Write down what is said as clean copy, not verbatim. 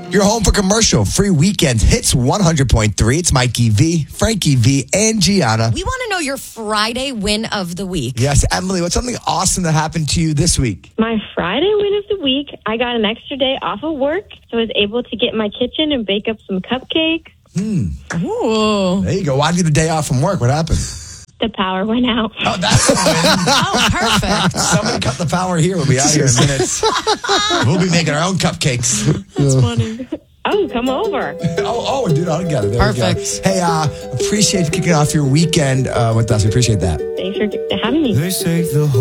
You're home for commercial-free weekends. Hits 100.3. It's Mikey V, Frankie V, and Gianna. We want to know your Friday win of the week. Yes, Emily, what's something awesome that happened to you this week? My Friday win of the week, I got an extra day off of work, so I was able to get in my kitchen and bake up some cupcakes. Ooh. There you go. Why'd you get a day off from work? What happened? The power went out. Oh, that's a win. Oh, perfect. Somebody cut the power here. We'll be out here in minutes. We'll be making our own cupcakes. That's funny. Oh, come over. Oh, dude, all together. There Perfect. We go. Hey, appreciate you kicking off your weekend with us. We appreciate that. Thanks for having me. They say the